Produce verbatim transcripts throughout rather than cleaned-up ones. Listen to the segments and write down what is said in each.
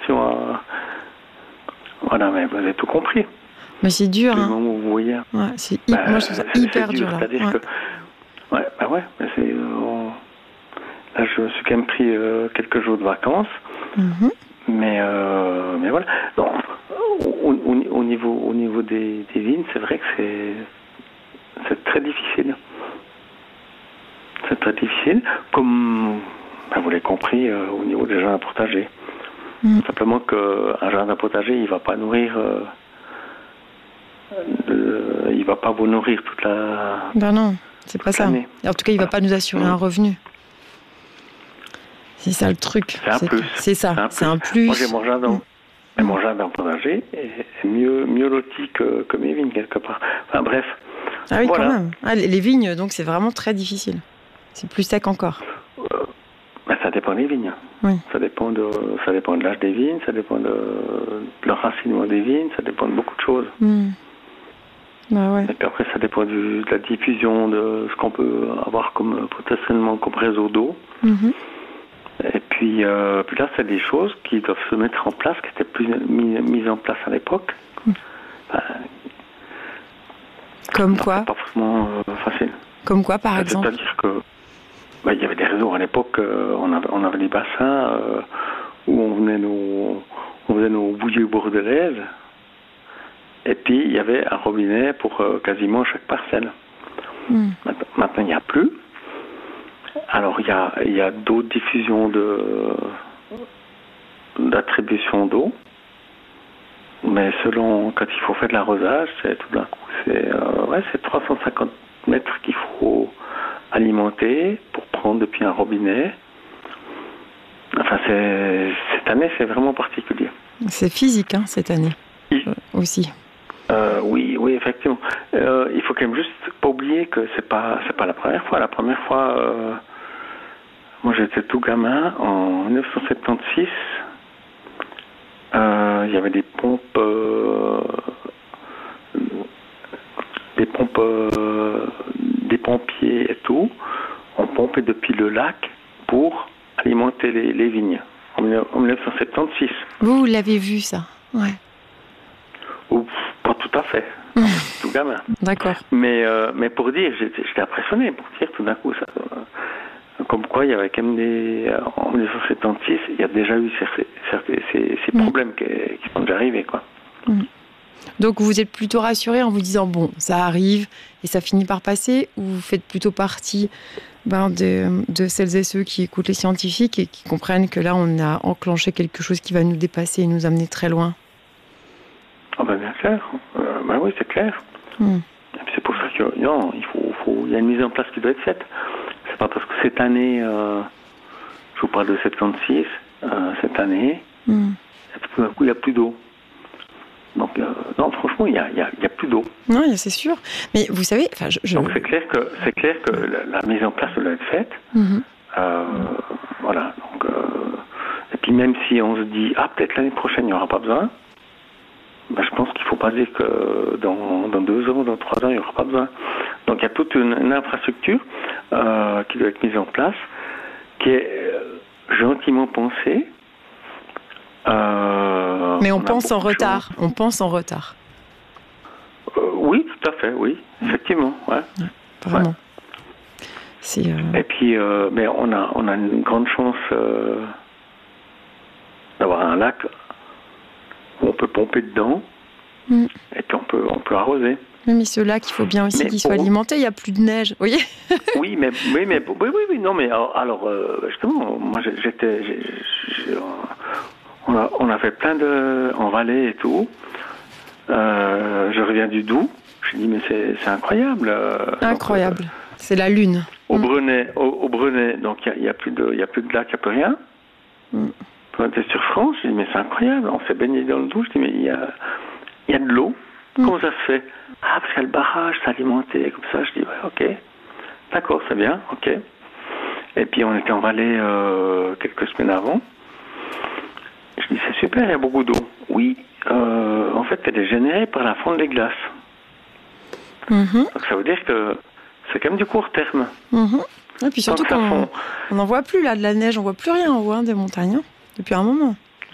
question à... Voilà, mais vous avez tout compris. Mais c'est dur, hein. Vous voyez. Ouais, c'est hy... bah, moi, je trouve ça hyper dur, dur, là. C'est-à-dire ouais. que... Ouais, bah ouais, mais c'est... Euh... Là, je me suis quand même pris euh, quelques jours de vacances. Mm-hmm. Mais, euh... mais voilà. Donc, au, au, au, niveau, au niveau des, des vignes, c'est vrai que c'est... C'est très difficile. C'est très difficile. Comme... Ben, vous l'avez compris, euh, au niveau des jardins potagers. Mm. Simplement qu'un jardin potager, il ne va pas nourrir... Euh... De, il va pas vous nourrir toute la. Ben non, c'est pas ça. L'année. Et en tout cas, il voilà. va pas nous assurer mmh. un revenu. C'est ça le truc. C'est un c'est, plus. C'est ça. C'est un, c'est un plus. Moi, j'ai mon jardin. Mmh. Et mon jardin potager est mieux, mieux loti que, que mes vignes quelque part. Enfin bref. Ah oui, voilà. quand même. Ah, les vignes, donc, c'est vraiment très difficile. C'est plus sec encore. Euh, ben, ça dépend des vignes. Oui. Ça dépend de, ça dépend de l'âge des vignes, ça dépend de, de l'enracinement des vignes, ça dépend de beaucoup de choses. Mmh. Bah ouais. Et puis après, ça dépend du, de la diffusion de ce qu'on peut avoir comme potentiellement comme réseau d'eau. Mm-hmm. Et puis, euh, puis là, c'est des choses qui doivent se mettre en place, qui étaient plus mises mis en place à l'époque. Mm. Enfin, comme quoi c'est pas forcément euh, facile. Comme quoi, par enfin, exemple C'est-à-dire que bah, il y avait des réseaux à l'époque. Euh, on avait on avait des bassins euh, où on venait nos on faisait nos bouillies bordelaises. Et puis, il y avait un robinet pour euh, quasiment chaque parcelle. Mm. Maintenant, maintenant, il n'y a plus. Alors, il y a, il y a d'autres diffusions de, d'attribution d'eau. Mais selon, quand il faut faire de l'arrosage, c'est tout d'un coup, c'est, euh, ouais, c'est trois cent cinquante mètres qu'il faut alimenter pour prendre depuis un robinet. Enfin, c'est, cette année, c'est vraiment particulier. C'est physique, hein, cette année, oui. euh, aussi. Euh, oui, oui, effectivement. Euh, il faut quand même juste pas oublier que c'est pas, c'est pas la première fois. La première fois, euh, moi j'étais tout gamin en dix-neuf cent soixante-seize. Euh, il y avait des pompes, euh, des pompes, euh, des pompiers et tout. On pompait depuis le lac pour alimenter les, les vignes en dix-neuf cent soixante-seize. Vous, vous l'avez vu ça, ouais. Ou pas tout à fait, tout gamin. D'accord. Mais, euh, mais pour dire, j'étais, j'étais impressionné, pour dire tout d'un coup, ça, euh, comme quoi il y avait quand même des. Euh, en dix-neuf cent soixante-seize, il y a déjà eu ces, ces, ces, ces mmh. problèmes qui, qui sont déjà arrivés, quoi. Mmh. Donc vous êtes plutôt rassuré en vous disant, bon, ça arrive et ça finit par passer, ou vous faites plutôt partie ben, de, de celles et ceux qui écoutent les scientifiques et qui comprennent que là, on a enclenché quelque chose qui va nous dépasser et nous amener très loin? Ah ben bien clair, euh, ben oui c'est clair. Mm. Et puis c'est pour ça que non, il faut, faut, il y a une mise en place qui doit être faite. C'est pas parce que cette année, euh, je vous parle de soixante-seize, euh, cette année, mm. tout d'un coup il n'y a plus d'eau. Donc euh, non, franchement il y a, il y a, il y a plus d'eau. Non, c'est sûr. Mais vous savez, enfin, je, je... donc c'est clair que c'est clair que la, la mise en place doit être faite. Mm-hmm. Euh, voilà. Donc euh, et puis même si on se dit ah peut-être l'année prochaine il n'y aura pas besoin. Ben, je pense qu'il ne faut pas dire que dans, dans deux ans, dans trois ans, il n'y aura pas besoin. Donc il y a toute une, une infrastructure euh, qui doit être mise en place, qui est euh, gentiment pensée. Euh, Mais on, on pense en retard. On pense en retard. Euh, oui, tout à fait, oui, effectivement. Ouais. Ouais, vraiment. Ouais. C'est, euh... Et puis, euh, mais on a, on a une grande chance euh, d'avoir un lac. On peut pomper dedans mm. et puis on peut, on peut arroser. Oui, mais ce lac, il faut bien aussi mais qu'il soit alimenté. Il n'y a plus de neige, vous voyez. Oui, mais oui, mais oui, oui, oui, non, mais alors, alors justement, moi, j'étais, j'ai, j'ai, on a, on a fait plein de en vallée et tout. Euh, je reviens du Doubs. Je dis mais c'est, c'est incroyable. Incroyable. Donc, euh, c'est la lune. Au mm. Brenet, au, au Brenet, donc il y a, y a plus de, il y a plus de lac, il y a plus rien. Mm. Quand on était sur France, je dis mais c'est incroyable, on s'est baigné dans le Doubs, je dis mais il y a, il y a de l'eau, mm. comment ça se fait? Ah parce qu'il y a le barrage, c'est alimenté, comme ça, je dis ouais ok, d'accord c'est bien, ok. Et puis on était en Valais euh, quelques semaines avant, je dis c'est super, il y a beaucoup d'eau. Oui, euh, en fait elle est générée par la fonte des glaces. Mm-hmm. Donc ça veut dire que c'est quand même du court terme. Mm-hmm. Et puis surtout qu'on n'en voit plus là de la neige, on voit plus rien en haut hein, des montagnes. Hein. Depuis un moment.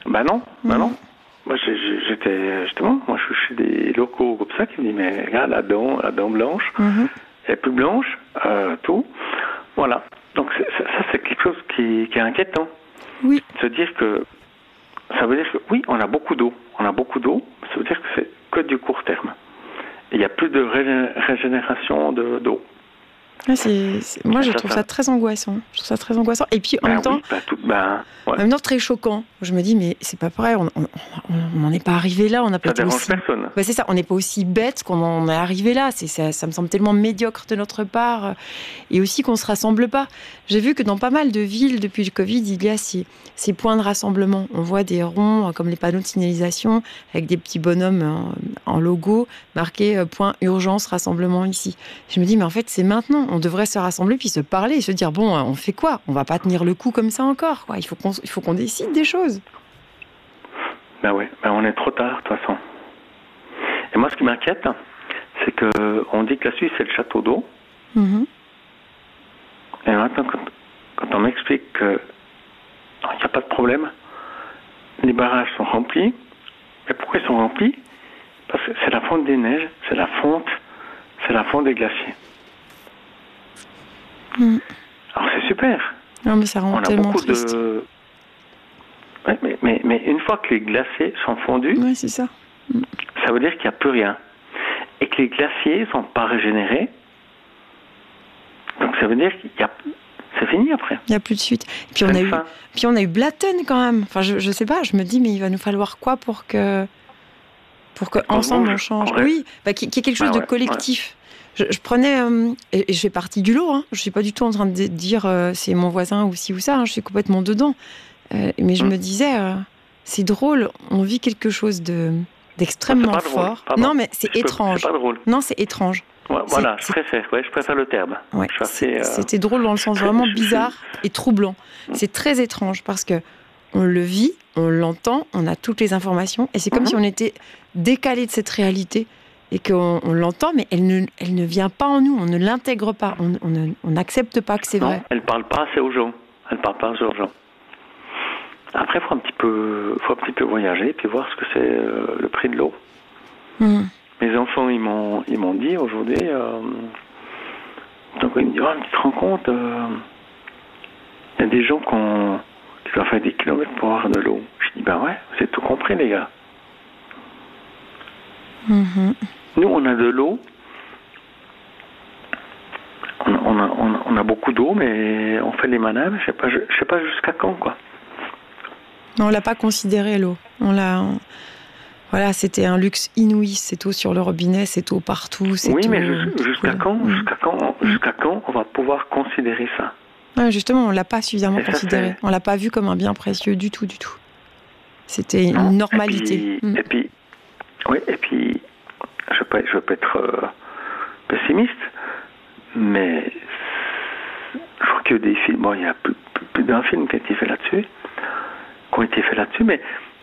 Ben non, ben Mmh. non. Moi, j'ai- j'étais justement, moi, je suis des locaux comme ça qui me disent, mais regarde la dent, la dent blanche, Mmh. elle est plus blanche, euh, tout. Voilà. Donc c'est- ça, ça, c'est quelque chose qui, qui est inquiétant. Oui. Se dire que ça veut dire que oui, on a beaucoup d'eau, on a beaucoup d'eau, mais ça veut dire que c'est que du court terme. Et il n'y a plus de régé- régénération de, d'eau. Ouais, c'est, c'est- Moi, je Ça, trouve ça- ça très angoissant. Je trouve ça très angoissant. Et puis, en Ben même temps, oui, ben tout, ben, ouais. en même temps, très choquant. Je me dis, mais c'est pas vrai, on n'en est pas arrivé là, on n'a pas Ça été dérange aussi... personne. Ouais, c'est ça, on n'est pas aussi bête qu'on en est arrivé là. C'est, ça, ça me semble tellement médiocre de notre part. Et aussi qu'on ne se rassemble pas. J'ai vu que dans pas mal de villes, depuis le Covid, il y a ces, ces points de rassemblement. On voit des ronds, comme les panneaux de signalisation, avec des petits bonhommes en, en logo, marqués euh, point urgence, rassemblement ici. Je me dis, mais en fait, c'est maintenant. On devrait se rassembler, puis se parler, et se dire, bon, on fait quoi? On va pas tenir le coup comme ça encore, quoi. Il faut qu'on, il faut qu'on décide des choses. Ben oui, ben on est trop tard, de toute façon. Et moi, ce qui m'inquiète, c'est que on dit que la Suisse, c'est le château d'eau. Mm-hmm. Et maintenant, quand, quand on m'explique qu'il n'y a pas de problème, les barrages sont remplis. Mais pourquoi ils sont remplis? Parce que c'est la fonte des neiges, c'est la fonte, c'est la fonte des glaciers. Mm. Alors c'est super. Non, mais ça rend On a tellement beaucoup triste. de... Ouais, mais, mais, mais une fois que les glaciers sont fondus, Oui, c'est ça. ça veut dire qu'il n'y a plus rien. Et que les glaciers ne sont pas régénérés. Donc ça veut dire qu'il y a... C'est fini après. Il n'y a plus de suite. Et puis on, a eu, puis on a eu Blatten quand même. Enfin, je, je sais pas, je me dis, mais il va nous falloir quoi pour que, pour que ensemble on change? Ouais. Oui, bah, qu'il y ait quelque chose bah ouais, de collectif. Ouais. Je, je prenais, euh, et, et je fais partie du lot, hein. Je ne suis pas du tout en train de dire euh, c'est mon voisin ou ci ou ça, hein. Je suis complètement dedans. Euh, mais je mmh. me disais, euh, c'est drôle, on vit quelque chose de, d'extrêmement pas fort. Drôle, non, mais c'est je étrange. Peux, c'est pas drôle. Non, c'est étrange. Ouais, voilà, je préfère, ouais, je préfère le terme. Ouais, c'est, euh... C'était drôle dans le sens vraiment bizarre et troublant. C'est très étrange parce que on le vit, on l'entend, on a toutes les informations et c'est comme mm-hmm. si on était décalé de cette réalité et qu'on on l'entend, mais elle ne, elle ne vient pas en nous, on ne l'intègre pas, on n'accepte pas que c'est non, vrai. Elle ne parle pas assez aux gens. Elle parle pas aux gens. Après, il faut un petit peu, faut un petit peu voyager et puis voir ce que c'est euh, le prix de l'eau. Mm. Mes enfants, ils m'ont, ils m'ont dit aujourd'hui, euh, donc ils me disent, oh, tu te rends compte, il euh, y a des gens qui, ont, qui doivent faire des kilomètres pour avoir de l'eau. Je dis, ben ouais, vous avez tout compris, les gars. Mm-hmm. Nous, on a de l'eau, on, on, a, on, a, on a beaucoup d'eau, mais on fait les manœuvres, je sais pas, je, je sais pas jusqu'à quand, quoi. Non, on l'a pas considéré, l'eau. On l'a... On... Voilà, c'était un luxe inouï, cette eau sur le robinet, cette eau partout. Cette oui, mais eau... jusqu'à quand, mmh. jusqu'à quand, jusqu'à quand on va pouvoir considérer ça? Ouais, justement, on l'a pas suffisamment et considéré. Ça, on l'a pas vu comme un bien précieux du tout, du tout. C'était non. une normalité. Et puis, mmh. et puis, oui, et puis, je peux, je peux être euh, pessimiste, mais je crois qu'il y a des films. Bon, il y a plus, plus, plus d'un film qui a été fait là-dessus, qui ont été faits là-dessus, mais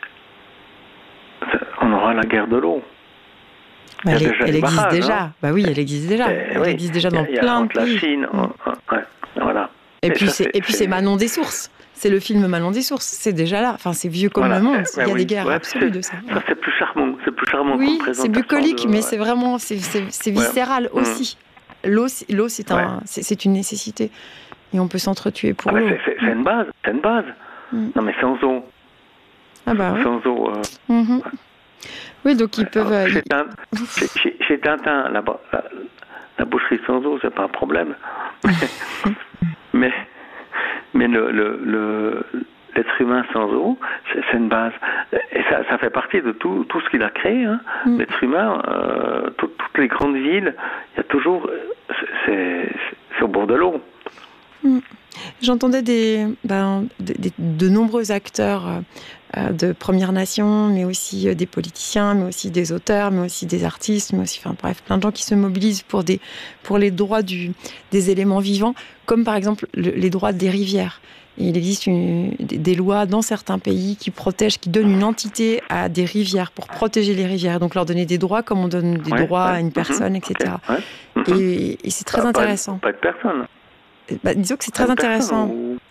on aura la guerre de l'eau. Bah, elle, elle existe barrages, déjà. Hein. Bah oui, elle existe déjà. Et, elle oui, existe déjà dans y a, y a plein de pays. La Chine, mmh. ouais, voilà. Et, et puis, ça, c'est, et puis c'est Manon des sources. C'est le film Manon des sources. C'est déjà là. Enfin, c'est vieux comme voilà. le monde. Il y a oui. des guerres ouais, absolues de ça. Ça, c'est plus charmant. C'est plus charmant. Oui, c'est bucolique, de... mais c'est vraiment, c'est, c'est, c'est viscéral ouais. aussi. Mmh. L'eau, c'est, l'eau c'est, un, ouais. c'est, c'est une nécessité. Et on peut s'entretuer pour ah l'eau. C'est, c'est, c'est une base. C'est une base. Mmh. Non, mais sans eau. Ah bah oui. Sans eau. Euh... Mmh. Oui, donc ils peuvent. Alors, chez, Tintin, chez, chez, chez Tintin, la, la, la boucherie sans eau, c'est pas un problème. mais mais le, le, le, l'être humain sans eau, c'est, c'est une base. Et ça, ça fait partie de tout, tout ce qu'il a créé. Hein. Mm. L'être humain, euh, tout, toutes les grandes villes, il y a toujours. C'est, c'est, c'est au bord de l'eau. Mm. J'entendais des, ben, des, des, de nombreux acteurs euh, de Premières Nations, mais aussi euh, des politiciens, mais aussi des auteurs, mais aussi des artistes, mais aussi, enfin bref, plein de gens qui se mobilisent pour, des, pour les droits du, des éléments vivants, comme par exemple le, les droits des rivières. Et il existe une, des, des lois dans certains pays qui protègent, qui donnent une entité à des rivières pour protéger les rivières, donc leur donner des droits comme on donne des ouais, droits ouais. à une personne, mmh, et cetera. Okay, ouais. et, et c'est très pas, intéressant. Pas de personne. Bah, disons que c'est très intéressant. Ou...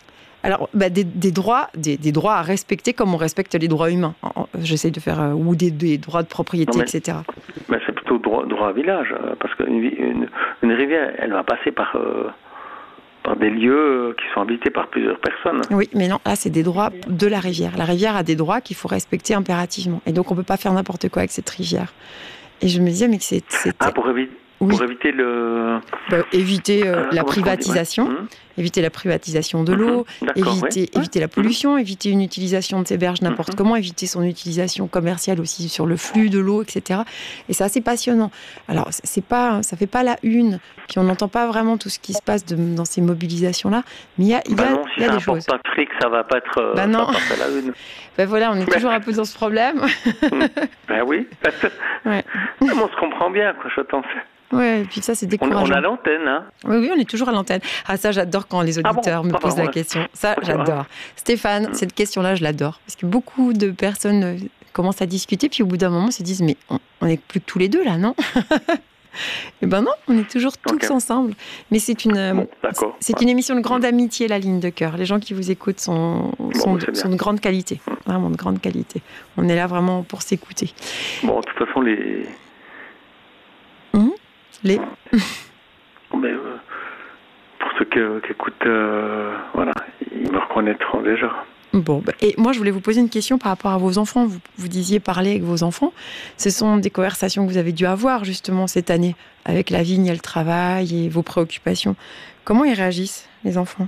Alors, bah, des, des, droits, des, des droits à respecter comme on respecte les droits humains. J'essaie de faire... Euh, ou des, des droits de propriété, non, mais, et cetera. Mais c'est plutôt droit, droit à village, parce qu'une une, une rivière, elle va passer par, euh, par des lieux qui sont habités par plusieurs personnes. Oui, mais non, là, c'est des droits de la rivière. La rivière a des droits qu'il faut respecter impérativement. Et donc, on ne peut pas faire n'importe quoi avec cette rivière. Et je me disais, mais que c'est... Ah, pour éviter... Oui. Pour éviter le... Bah, éviter euh, la privatisation, ouais. éviter la privatisation de l'eau, mmh. éviter, ouais. éviter la pollution, mmh. éviter une utilisation de ces berges n'importe mmh. comment, éviter son utilisation commerciale aussi sur le flux de l'eau, et cetera. Et c'est assez passionnant. Alors, c'est pas, ça fait pas la une, puis on n'entend pas vraiment tout ce qui se passe de, dans ces mobilisations-là, mais il y a, il y a, bah non, si il y a des choses. Si ça pas de fric, ça va pas être, bah non. ça va pas faire la une. Ben voilà, on est toujours un peu dans ce problème. Ben oui. Ouais. On se comprend bien, quoi, je t'en sais. Ouais, et puis ça, c'est décourageant. On, on a l'antenne, hein. Oui, oui, on est toujours à l'antenne. Ah, ça, j'adore quand les auditeurs ah bon, me posent la ouais. question. Ça, j'adore. Stéphane, mmh. cette question-là, je l'adore. Parce que beaucoup de personnes commencent à discuter, puis au bout d'un moment, se disent, mais on n'est plus que tous les deux, là, non? Eh ben non, on est toujours tous okay. ensemble. Mais c'est une, bon, c'est une émission de grande amitié, la ligne de cœur. Les gens qui vous écoutent sont, sont, bon, de, sont de grande qualité. Mmh. Vraiment de grande qualité. On est là vraiment pour s'écouter. Bon, de toute façon, les... Mmh. Les... Mais, euh, pour ceux qui, qui écoutent, euh, voilà, ils me reconnaîtront déjà. Bon, bah, et moi je voulais vous poser une question par rapport à vos enfants. Vous, vous disiez parler avec vos enfants. Ce sont des conversations que vous avez dû avoir justement cette année avec la vigne et le travail et vos préoccupations. Comment ils réagissent, les enfants?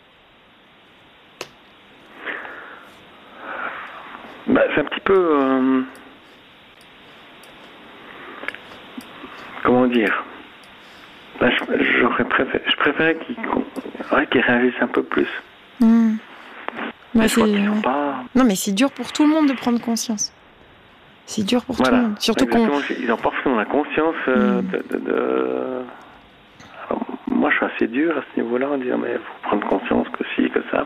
Bah, c'est un petit peu... Euh... Comment dire, ben, j'aurais préféré, je préférais qu'ils ouais, qu'ils réagissent un peu plus. Mmh. Bah, je crois qu'ils sont pas... Non, mais c'est dur pour tout le monde de prendre conscience. C'est dur pour voilà. tout le monde. Surtout qu'on... Ils n'ont pas forcément la conscience euh, mmh. de... de, de... Alors, moi, je suis assez dur à ce niveau-là, en disant, mais il faut prendre conscience que si, que ça.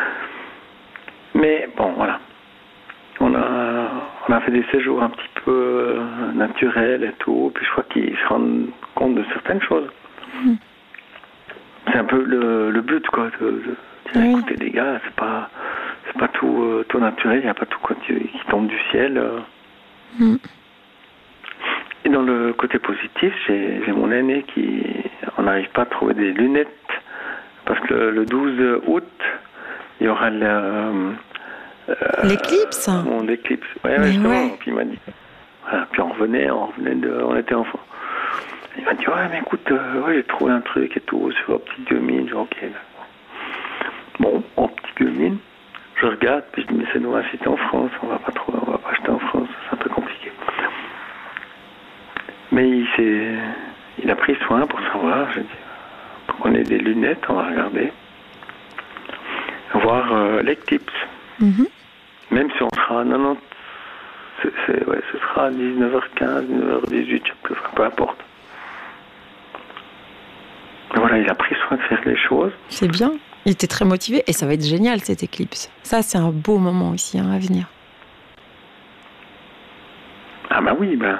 Mais bon, voilà. On a, on a fait des séjours un petit peu naturels et tout, puis je crois qu'ils se rendent compte de certaines choses. Mmh. C'est un peu le, le but, quoi, de, de dire, oui. écoutez les gars, c'est pas, c'est pas tout, euh, tout naturel, il n'y a pas tout quoi, qui tombe du ciel. Euh. Mmh. Et dans le côté positif, j'ai, j'ai mon aîné qui, on n'arrive pas à trouver des lunettes, parce que le, le douze août, il y aura le... Euh, Euh, l'éclipse Mon éclipse, ouais, ouais, justement. Ouais. Puis il m'a dit, voilà, puis on revenait, on revenait de, on était enfant. Il m'a dit, ouais, mais écoute, euh, ouais, j'ai trouvé un truc et tout sur un petit Gueumine. J'ai ok. Bon, en petit Gueumine, je regarde, puis je dis, mais c'est nous inciter en France, on va pas trouver, on va pas acheter en France, c'est un peu compliqué. Mais il s'est, il a pris soin pour savoir. J'ai dit, prenez des lunettes, on va regarder, voir euh, l'éclipse. Mm-hmm. Même si on sera à quatre-vingt-dix, c'est, c'est, ouais, ce sera à dix-neuf heures quinze, dix-neuf heures dix-huit, peu, peu importe. Et voilà, il a pris soin de faire les choses. C'est bien. Il était très motivé et ça va être génial cette éclipse. Ça, c'est un beau moment aussi hein, à venir. Ah bah oui, ben.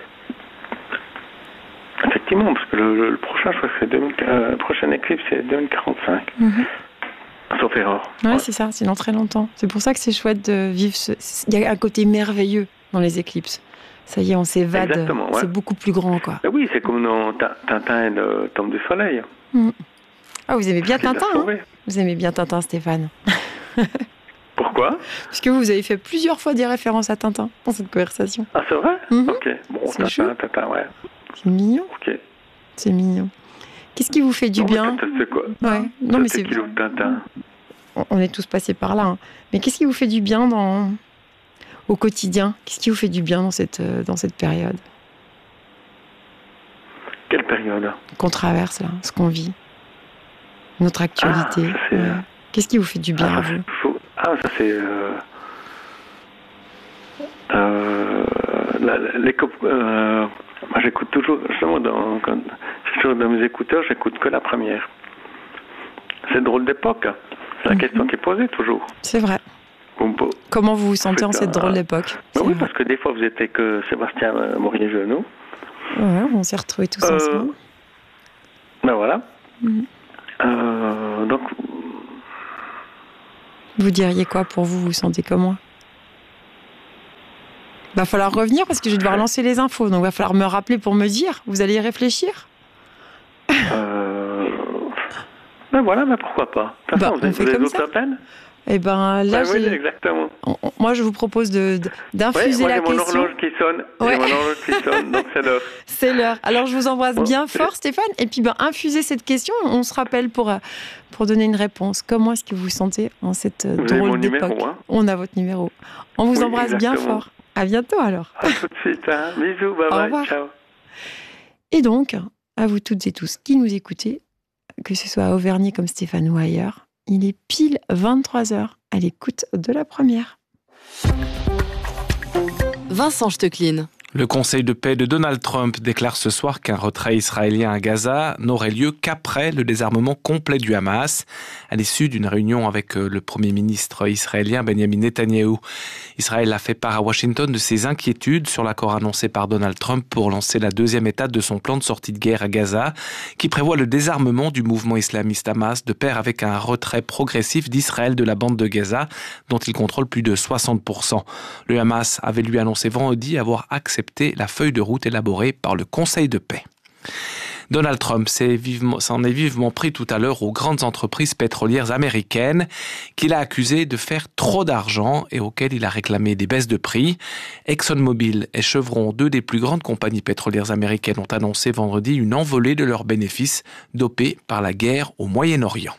Effectivement, parce que le, le, le prochain, je crois que c'est deux mille, euh, la prochaine éclipse, c'est deux mille quarante-cinq. Mm-hmm. Sauf erreur. Ouais, ouais, c'est ça, c'est dans très longtemps. C'est pour ça que c'est chouette de vivre ce... Il y a un côté merveilleux dans les éclipses. Ça y est, on s'évade. Exactement, ouais. C'est beaucoup plus grand, quoi. Ben oui, c'est comme dans Tintin et le Temple du Soleil. Mmh. Ah, vous aimez bien Tintin, hein? Vous aimez bien Tintin, Stéphane. Pourquoi? Parce que vous avez fait plusieurs fois des références à Tintin dans cette conversation. Ah, c'est vrai? Mmh. Ok. Bon, c'est Tintin, chou. Tintin, ouais. C'est mignon. Ok. C'est mignon. Qu'est-ce qui vous fait du non, bien? C'est quoi? Ouais. Non, mais c'est... Kilo de Tintin. On est tous passés par là. Hein. Mais qu'est-ce qui vous fait du bien dans... au quotidien? Qu'est-ce qui vous fait du bien dans cette, dans cette période? Quelle période? Qu'on traverse, là, ce qu'on vit. Notre actualité. Ah, ouais. Qu'est-ce qui vous fait du bien ah, à vous? faut... Ah, ça c'est... Euh... Euh... La, la, les cop... euh... Moi, j'écoute toujours... Justement, dans, quand... toujours dans mes écouteurs, j'écoute que la première. C'est drôle d'époque. C'est la mm-hmm. question qui est posée toujours. C'est vrai. Peut... Comment vous vous sentez en cette drôle d'époque? Ben oui, vrai. Parce que des fois, vous étiez que Sébastien Maurier-Genoux. Ouais, on s'est retrouvés tous euh... ensemble. Ben voilà. Mm-hmm. Euh, donc, Vous diriez quoi pour vous? Vous sentez comment? Va falloir revenir parce que je vais devoir lancer les infos. Donc, va falloir me rappeler pour me dire. Vous allez y réfléchir? euh... Ben voilà, ben pourquoi pas. De toute façon, bah, vous avez d'autres appels? Eh ben là, ouais, oui, exactement. Moi, je vous propose de, de, d'infuser ouais, la question. J'ai mon horloge qui sonne. Ouais. J'ai mon horloge qui sonne, donc c'est l'heure. C'est l'heure. Alors, je vous embrasse bien fort, Stéphane. Et puis, ben, infusez cette question. On se rappelle pour, pour donner une réponse. Comment est-ce que vous vous sentez en cette vous drôle d'époque? Numéro, hein. On a votre numéro. On vous oui, embrasse exactement. bien fort. À bientôt, alors. À tout de suite. Hein. Bisous, bye Au bye. revoir. Ciao. Et donc, à vous toutes et tous qui nous écoutez, que ce soit à Auvergne comme Stéphane ou ailleurs, il est pile vingt-trois heures à l'écoute de la première. Vincent Stecklin. Le Conseil de paix de Donald Trump déclare ce soir qu'un retrait israélien à Gaza n'aurait lieu qu'après le désarmement complet du Hamas, à l'issue d'une réunion avec le Premier ministre israélien Benjamin Netanyahou. Israël a fait part à Washington de ses inquiétudes sur l'accord annoncé par Donald Trump pour lancer la deuxième étape de son plan de sortie de guerre à Gaza, qui prévoit le désarmement du mouvement islamiste Hamas de pair avec un retrait progressif d'Israël de la bande de Gaza, dont il contrôle plus de soixante pour cent. Le Hamas avait lui annoncé vendredi avoir accepté la feuille de route élaborée par le Conseil de paix. Donald Trump s'en est vivement, s'en est vivement pris tout à l'heure aux grandes entreprises pétrolières américaines qu'il a accusées de faire trop d'argent et auxquelles il a réclamé des baisses de prix. ExxonMobil et Chevron, deux des plus grandes compagnies pétrolières américaines, ont annoncé vendredi une envolée de leurs bénéfices dopés par la guerre au Moyen-Orient.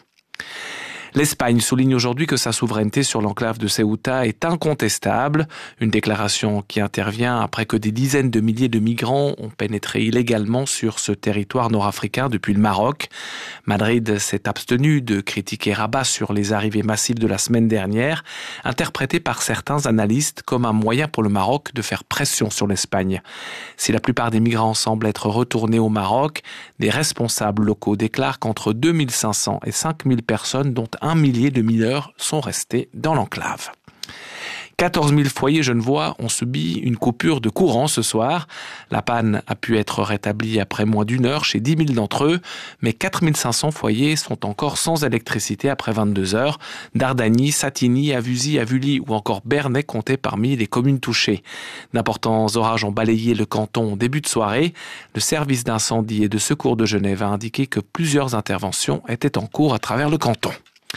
L'Espagne souligne aujourd'hui que sa souveraineté sur l'enclave de Ceuta est incontestable, une déclaration qui intervient après que des dizaines de milliers de migrants ont pénétré illégalement sur ce territoire nord-africain depuis le Maroc. Madrid s'est abstenu de critiquer Rabat sur les arrivées massives de la semaine dernière, interprétées par certains analystes comme un moyen pour le Maroc de faire pression sur l'Espagne. Si la plupart des migrants semblent être retournés au Maroc, des responsables locaux déclarent qu'entre deux mille cinq cents et cinq mille personnes, dont un millier de mineurs, sont restés dans l'enclave. quatorze mille foyers genevois ont subi une coupure de courant ce soir. La panne a pu être rétablie après moins d'une heure chez dix mille d'entre eux, mais quatre mille cinq cents foyers sont encore sans électricité après vingt-deux heures. Dardagny, Satigny, Avusy, Avully ou encore Bernay comptaient parmi les communes touchées. D'importants orages ont balayé le canton au début de soirée. Le service d'incendie et de secours de Genève a indiqué que plusieurs interventions étaient en cours à travers le canton.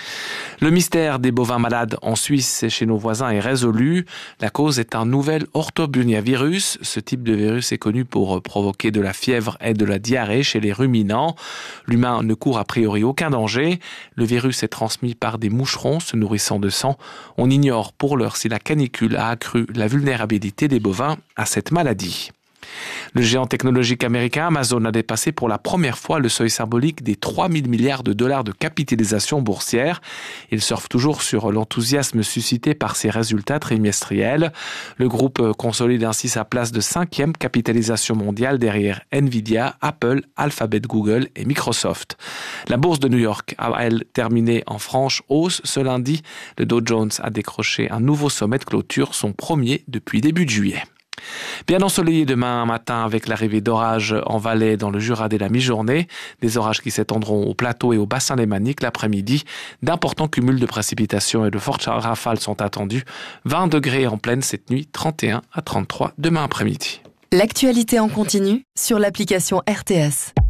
Le mystère des bovins malades en Suisse et chez nos voisins est résolu. La cause est un nouvel orthobuniavirus. Ce type de virus est connu pour provoquer de la fièvre et de la diarrhée chez les ruminants. L'humain ne court a priori aucun danger. Le virus est transmis par des moucherons se nourrissant de sang. On ignore pour l'heure si la canicule a accru la vulnérabilité des bovins à cette maladie. Le géant technologique américain Amazon a dépassé pour la première fois le seuil symbolique des trois mille milliards de dollars de capitalisation boursière. Il surfe toujours sur l'enthousiasme suscité par ses résultats trimestriels. Le groupe consolide ainsi sa place de cinquième capitalisation mondiale derrière Nvidia, Apple, Alphabet, Google et Microsoft. La bourse de New York a, elle, terminé en franche hausse ce lundi. Le Dow Jones a décroché un nouveau sommet de clôture, son premier depuis début de juillet. Bien ensoleillé demain matin avec l'arrivée d'orages en Valais dans le Jura dès la mi-journée. Des orages qui s'étendront au plateau et au bassin lémanique l'après-midi. D'importants cumuls de précipitations et de fortes rafales sont attendus. vingt degrés en pleine cette nuit, trente et un à trente-trois demain après-midi. L'actualité en continu sur l'application R T S.